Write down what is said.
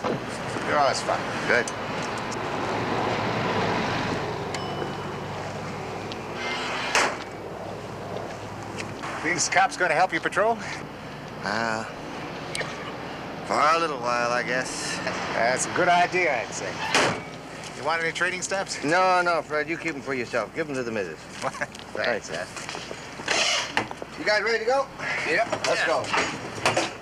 You're always fun. Good. These cops going to help you patrol? For a little while, I guess. That's a good idea, I'd say. You want any trading stamps? No, Fred, you keep them for yourself. Give them to the missus. Thanks, You guys ready to go? Yep. Let's go.